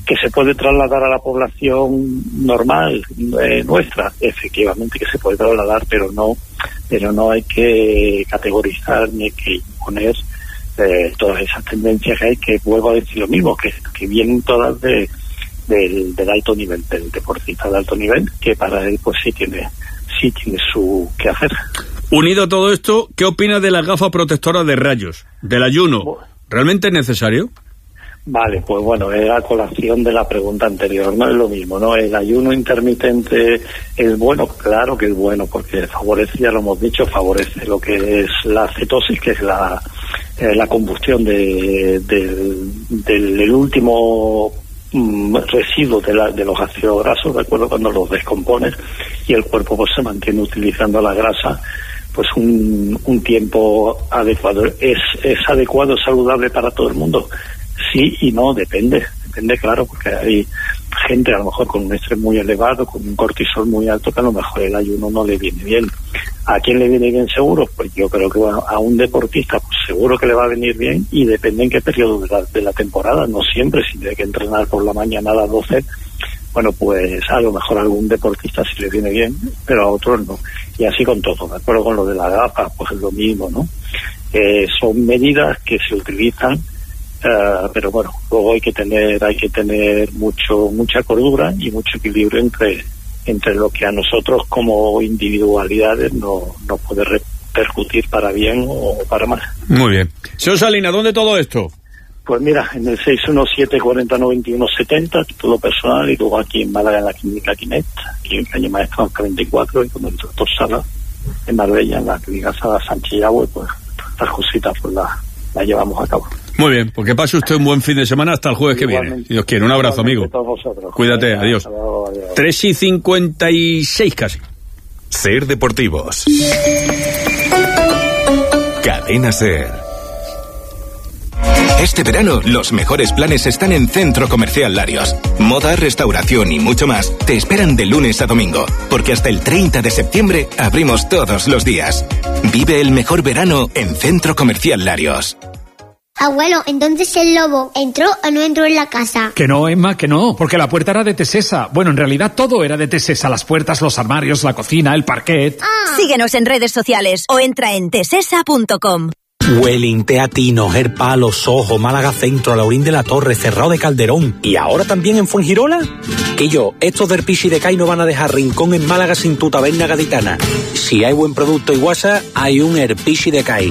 que se puede trasladar a la población normal nuestra, efectivamente que se puede trasladar, pero no hay que categorizar ni hay que imponer todas esas tendencias que hay, que vuelvo a decir lo mismo, que vienen todas del alto nivel, del deportista de alto nivel, que para él pues sí tiene su que hacer. Unido a todo esto, ¿qué opinas de las gafas protectoras de rayos, del ayuno? ¿Realmente es necesario? Vale, pues bueno, es la colación de la pregunta anterior, no es lo mismo, ¿no? El ayuno intermitente es bueno, claro que es bueno, porque favorece, ya lo hemos dicho, favorece lo que es la cetosis, que es la combustión del último residuo de los ácidos grasos, ¿de acuerdo? Cuando los descompones y el cuerpo pues se mantiene utilizando la grasa pues un tiempo adecuado. ¿Es adecuado, es saludable para todo el mundo? Sí y no, depende, claro, porque hay gente a lo mejor con un estrés muy elevado, con un cortisol muy alto, que a lo mejor el ayuno no le viene bien. ¿A quién le viene bien seguro? Pues yo creo que a un deportista pues seguro que le va a venir bien, y depende en qué periodo de la temporada, no siempre, si tiene que entrenar por la mañana a las 12, bueno, pues a lo mejor a algún deportista sí le viene bien, pero a otros no. Y así con todo, de acuerdo con lo de la gafa, pues es lo mismo, ¿no? Son medidas que se utilizan, pero bueno, luego hay que tener mucha cordura y mucho equilibrio entre lo que a nosotros como individualidades nos puede repercutir para bien o para mal. Muy bien. Señor Salinas, ¿dónde todo esto? Pues mira, en el 617-40-91-70, título personal, y luego aquí en Málaga en la clínica Quinet, aquí en calle Maestro 24, y con el doctor Sala en Marbella, en la clínica Sala Sánchez Yagüe, pues estas cositas pues la llevamos a cabo. Muy bien, pues que pase usted un buen fin de semana hasta el jueves que viene. Si Dios quiere, un abrazo, amigo. Cuídate, adiós. 3:56 casi. Ser Deportivos. Cadena Ser. Este verano, los mejores planes están en Centro Comercial Larios. Moda, restauración y mucho más te esperan de lunes a domingo, porque hasta el 30 de septiembre abrimos todos los días. Vive el mejor verano en Centro Comercial Larios. Abuelo, entonces el lobo ¿entró o no entró en la casa? Que no, Emma, que no, porque la puerta era de Tesesa. Bueno, en realidad todo era de Tesesa, las puertas, los armarios, la cocina, el parquet. Síguenos en redes sociales o entra en tesesa.com. Welling, Teatino, Gerpalo, Sojo, Málaga Centro, Laurín de la Torre, Cerrado de Calderón y ahora también en Fuengirola. Que estos del Pichi de Cai no van a dejar rincón en Málaga sin tu taberna gaditana. Si hay buen producto y guasa, hay un Herpichi de Cai.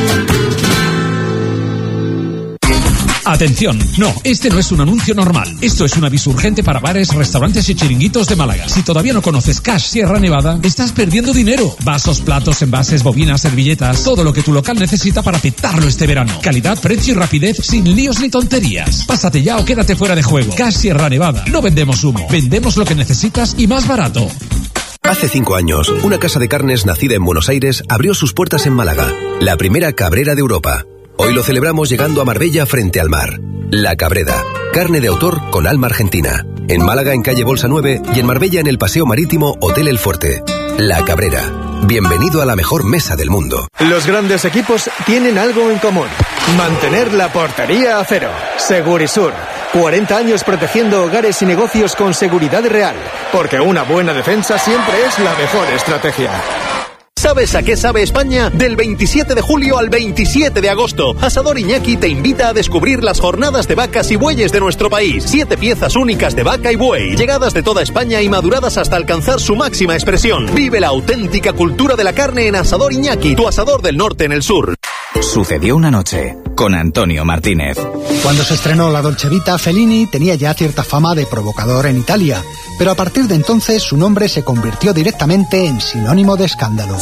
Atención, no, este no es un anuncio normal. Esto es un aviso urgente para bares, restaurantes y chiringuitos de Málaga. Si todavía no conoces Cash Sierra Nevada, estás perdiendo dinero. Vasos, platos, envases, bobinas, servilletas, todo lo que tu local necesita para petarlo este verano. Calidad, precio y rapidez sin líos ni tonterías. Pásate ya o quédate fuera de juego. Cash Sierra Nevada. No vendemos humo, vendemos lo que necesitas y más barato. Hace 5 años, una casa de carnes nacida en Buenos Aires abrió sus puertas en Málaga, la primera cabrera de Europa. Hoy lo celebramos llegando a Marbella frente al mar. La Cabrera, carne de autor con alma argentina. En Málaga en calle Bolsa 9 y en Marbella en el Paseo Marítimo Hotel El Fuerte. La Cabrera. Bienvenido a la mejor mesa del mundo. Los grandes equipos tienen algo en común. Mantener la portería a cero. Segurisur. 40 años protegiendo hogares y negocios con seguridad real. Porque una buena defensa siempre es la mejor estrategia. ¿Sabes a qué sabe España? Del 27 de julio al 27 de agosto, Asador Iñaki te invita a descubrir las jornadas de vacas y bueyes de nuestro país. 7 piezas únicas de vaca y buey, llegadas de toda España y maduradas hasta alcanzar su máxima expresión. Vive la auténtica cultura de la carne en Asador Iñaki, tu asador del norte en el sur. Sucedió una noche con Antonio Martínez. Cuando se estrenó La Dolce Vita, Fellini tenía ya cierta fama de provocador en Italia, pero a partir de entonces su nombre se convirtió directamente en sinónimo de escándalo.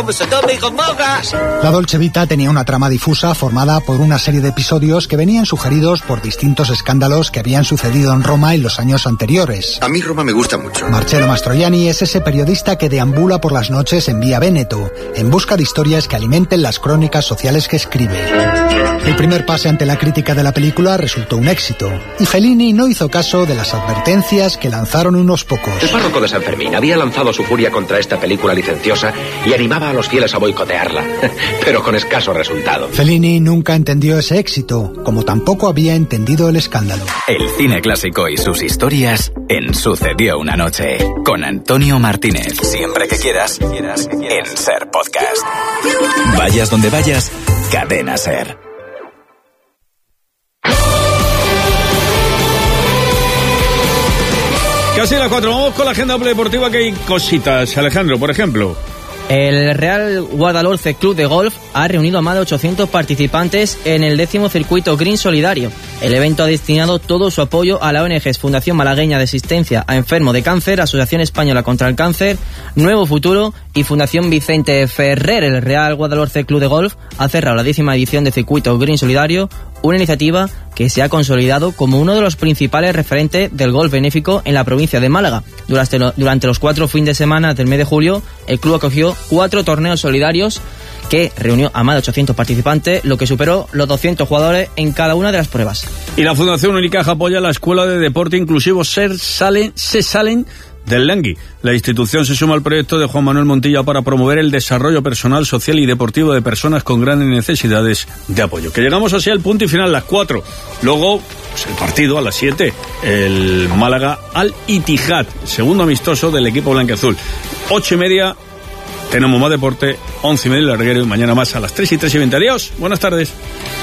La Dolce Vita tenía una trama difusa formada por una serie de episodios que venían sugeridos por distintos escándalos que habían sucedido en Roma en los años anteriores. A mí Roma me gusta mucho. Marcello Mastroianni es ese periodista que deambula por las noches en Vía Véneto, en busca de historias que alimenten las crónicas sociales que escribe. El primer pase ante la crítica de la película resultó un éxito, y Fellini no hizo caso de las advertencias que lanzaron unos pocos. El párroco de San Fermín había lanzado su furia contra esta película licenciosa y animaba a los fieles a boicotearla, pero con escaso resultado. Fellini nunca entendió ese éxito, como tampoco había entendido el escándalo. El cine clásico y sus historias en Sucedió una noche, con Antonio Martínez. Siempre que quieras, en Ser Podcast. Vayas donde vayas, Cadena Ser. Casi las 4, vamos con la agenda deportiva, que hay cositas. Alejandro, por ejemplo. El Real Guadalhorce Club de Golf ha reunido a más de 800 participantes en el 10º circuito Green Solidario. El evento ha destinado todo su apoyo a la ONG Fundación Malagueña de Asistencia a Enfermos de Cáncer, Asociación Española contra el Cáncer, Nuevo Futuro y Fundación Vicente Ferrer. El Real Guadalhorce Club de Golf ha cerrado la 10ª edición de circuito Green Solidario, una iniciativa que se ha consolidado como uno de los principales referentes del golf benéfico en la provincia de Málaga. Durante los 4 fines de semana del mes de julio, el club acogió 4 torneos solidarios que reunió a más de 800 participantes, lo que superó los 200 jugadores en cada una de las pruebas. Y la Fundación Unicaja apoya la Escuela de Deporte Inclusivo Se Salen del Lengui. La institución se suma al proyecto de Juan Manuel Montilla para promover el desarrollo personal, social y deportivo de personas con grandes necesidades de apoyo. Que llegamos así al punto y final, las 4. Luego, pues el partido a las 7, el Málaga al Ittihad, segundo amistoso del equipo blanquiazul. 8:30, tenemos más deporte, 11:30 el larguero y mañana más a las 3 y 20. Adiós, buenas tardes.